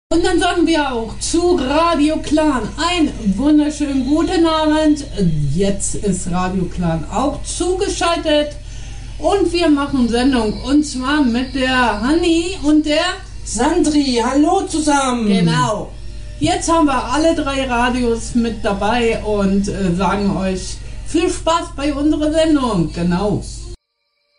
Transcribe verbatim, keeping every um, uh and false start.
Und dann sagen wir auch zu Radio Clan einen wunderschönen guten Abend. Jetzt ist Radio Clan auch zugeschaltet und wir machen Sendung und zwar mit der Hanni und der Sandri. Hallo zusammen. Genau. Jetzt haben wir alle drei Radios mit dabei und äh, sagen euch viel Spaß bei unserer Sendung. Genau.